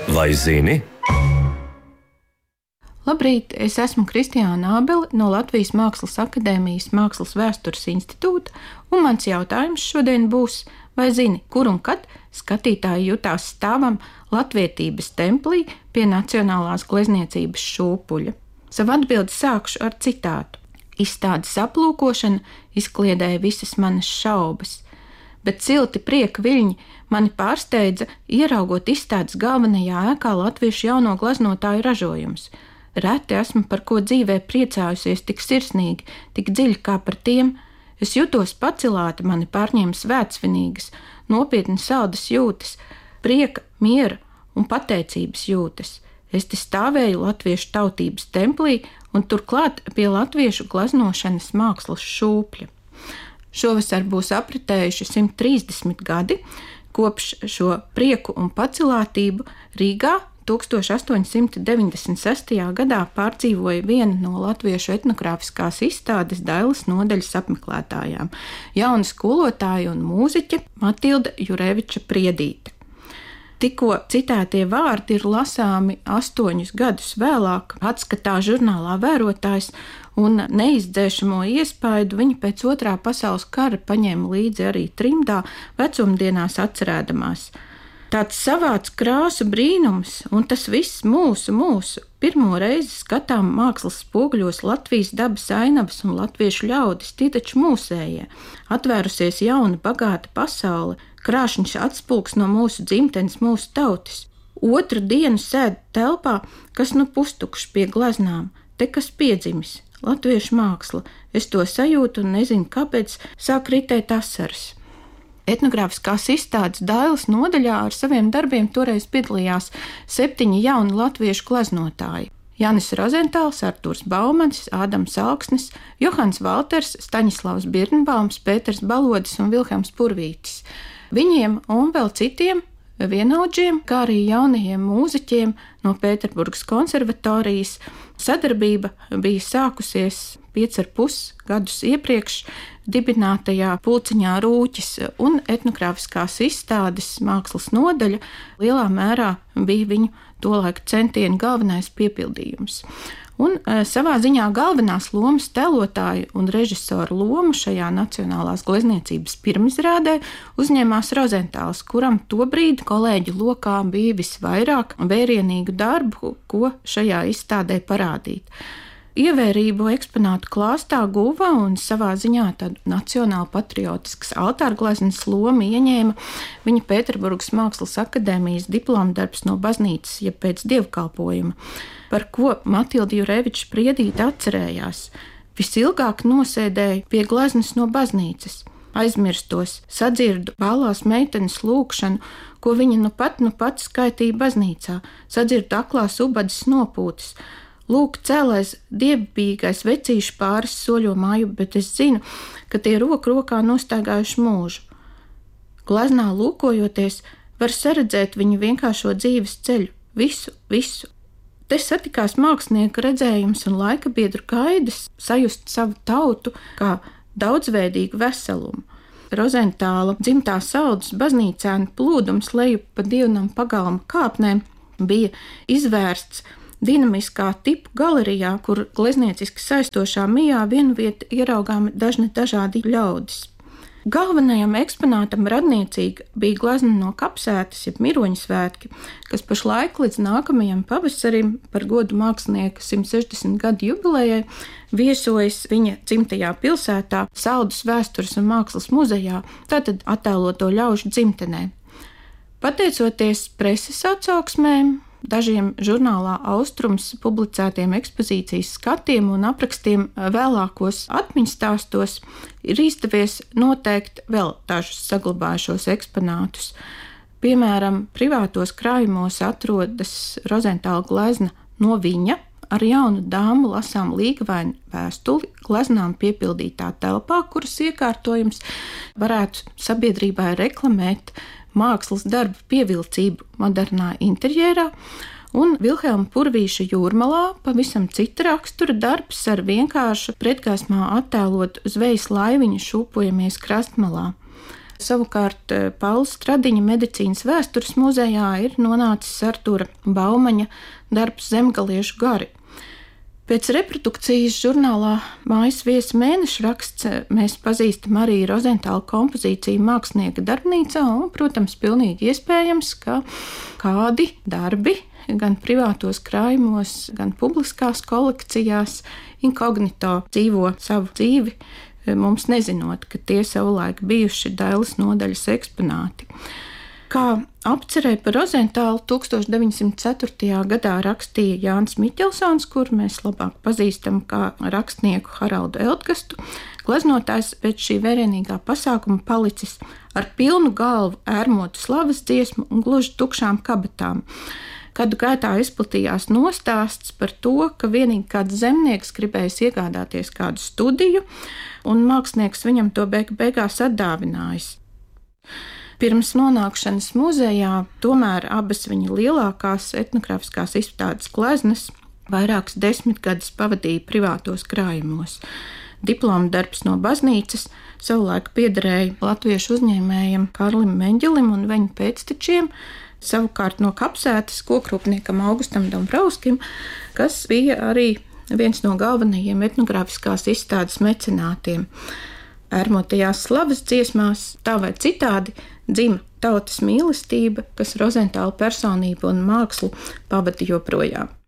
Vai zini? Labrīt, es esmu Kristiāna Ābele no Latvijas Mākslas akadēmijas Mākslas vēstures institūta, un mans jautājums šodien būs, vai zini, kur un kad skatītāji jutās stāvam latvietības templī pie Nacionālās glezniecības šūpuļa? Savu atbildi sākšu ar citātu. Izstādes aplūkošana izkliedēja visas manas šaubas, bet silti prieka viļņi mani pārsteidza, ieraugot izstādes galvenajā ēkā latviešu jauno gleznotāju ražojumus. Reti esmu par ko dzīvē priecājusies tik sirsnīgi, tik dziļi kā par tiem. Es jutos pacelāta, mani pārņēma svētsvinīgas, nopietni saldas jūtas, prieka, miera un pateicības jūtas. Es te stāvēju latviešu tautības templī un turklāt pie latviešu gleznošanas mākslas šūpļa. Šovasar būs apritējuši 130 gadi, kopš šo prieku un pacelātību Rīgā 1896. gadā pārdzīvoja viena no latviešu etnogrāfiskās izstādes Dailes nodaļas apmeklētājām, jauna skolotāja un mūziķe Matilda Jureviča Priedīte. Tikko citētie vārdi ir lasāmi 8 gadus vēlāk, atskatā žurnālā Vērotājs, un neizdzēšamo iespaidu viņa pēc Otrā pasaules kara paņēma līdzi arī trimdā vecumdienās atcerēdamās. Tāds savāds krāsu brīnums, un tas viss mūsu, pirmo reizi skatām mākslas spoguļos Latvijas dabas ainavas un latviešu ļaudis, tie taču mūsējie. Atvērusies jauna, bagāta pasaule, krāšņš atspulgs no mūsu dzimtenes, mūsu tautas. Otru dienu sēd telpā, kas nu pustukšs pie gleznām, te kas piedzimis, latviešu māksla. Es to sajūtu un nezinu, kāpēc sāk ritēt asaras. Etnogrāfiskās izstādes Dailes nodaļā ar saviem darbiem toreiz piedalījās 7 jauni latviešu gleznotāji. Jānis Rozentāls, Artūrs Baumans, Ādams Alksnis, Johans Valters, Staņislavs Birnbaums, Pēters Balodis un Vilhelms Purvītis. Viņiem un vēl citiem vienaudžiem, kā arī jaunajiem mūziķiem no Pēterburgas konservatorijas sadarbība bija sākusies 5,5 gadus iepriekš dibinātajā pulciņā Rūķis, un etnogrāfiskās izstādes mākslas nodaļa lielā mērā bija viņu tolaik centienu galvenais piepildījums. Un savā ziņā galvenās lomas tēlotāju un režisoru lomu šajā Nacionālās glezniecības pirmizrādē uzņēmās Rozentāls, kuram tobrīd kolēģu lokā bija visvairāk vērienīgu darbu, ko šajā izstādē parādīt. Ievērību eksponātu klāstā guva un savā ziņā tādu nacionāli patriotiskas altārgleznas lomu ieņēma viņa Pēterburgas Mākslas akadēmijas diplomdarbs no baznīcas, ja pēc dievkalpojuma, par ko Matilda Jureviča Priedīte atcerējās. Visilgāk nosēdēja pie gleznas no baznīcas. Aizmirstos, sadzirdu bālās meitenes lūkšanu, ko viņa nu pat skaitīja baznīcā, sadzirdu aklās ubadas nopūtas. Lūk, cēlais dievbijīgais vecīšu pāris soļo māju, bet es zinu, ka tie roku rokā nostaigājuši mūžu. Gleznā lūkojoties, var saredzēt viņu vienkāršo dzīves ceļu, visu. Te satikās mākslinieka redzējums un laika biedru gaidas sajust savu tautu kā daudzveidīgu veselumu. Rozentāla dzimtā Saldus baznīcēna plūdums leju pa Dievnam pagalma kāpnēm bija izvērsts dinamiskā tipu galerijā, kur gleznieciski saistošā mijā vienvieta ieraugāmi dažādi ļaudis. Galvenajam eksponātam radniecīgi bija glezna no Kapsētas, jeb Miroņu svētki, kas pašlaik līdz nākamajam pavasarim par godu mākslinieka 160 gadu jubilejai viesojas viņa dzimtajā pilsētā Saldus vēstures un mākslas muzejā, tātad attēloto ļaužu dzimtenē. Pateicoties preses atsauksmēm, dažiem žurnālā Austrums publicētiem ekspozīcijas skatiem un aprakstiem vēlākos atmiņstāstos ir izdevies noteikt vēl dažus saglabājušos eksponātus. Piemēram, privātos krājumos atrodas Rozentāla glezna no viņa, ar jaunu dāmu lasām līgavainu vēstuli, gleznām piepildītā telpā, kuras iekārtojums varētu sabiedrībai reklamēt mākslas darbu pievilcību modernā interjerā, un Vilhelma Purvīša Jūrmalā pavisam cita rakstura darbs ar vienkāršu pretgaismā attēlotu zvejas laiviņu šūpojamies krastmalā. Savukārt Paula Stradiņa medicīnas vēstures muzejā ir nonācis Artura Baumaņa darbs Zemgaliešu gari. Pēc reprodukcijas žurnālā Mājas viesa mēneša raksts mēs pazīstam arī Rozentāla kompozīciju mākslinieka darbnīcā, un, protams, pilnīgi iespējams, ka kādi darbi gan privātos krājumos, gan publiskās kolekcijās inkognito dzīvo savu dzīvi, mums nezinot, ka tie savulaik bijuši Dailes nodaļas eksponāti. Kā apcerē par Rozentālu 1904. gadā rakstīja Jānis Miķelsons, kuru mēs labāk pazīstam kā rakstnieku Haraldu Eldgastu, gleznotājs pēc šī vērienīgā pasākuma palicis ar pilnu galvu ērmotu slavas dziesmu un gluži tukšām kabatām. Gadu gaitā izplatījās nostāsts par to, ka vienīgi kāds zemnieks gribējis iegādāties kādu studiju, un mākslinieks viņam to beigās atdāvinājis. Pirms nonākšanas muzejā tomēr abas viņa lielākās etnogrāfiskās izstādes gleznas vairākas desmitgadus pavadīja privātos krājumos. Diploma darbs no baznīcas savulaik piederēja latviešu uzņēmējam Karlim Meņģelim un viņa pēctečiem, savukārt no Kapsētas kokrūpniekam Augustam Dombrovskim, kas bija arī viens no galvenajiem etnogrāfiskās izstādes mecenātiem. Ērmotajās slavas dziesmās tā vai citādi dzima tautas mīlestība, kas Rozentāla personību un mākslu pavada joprojām.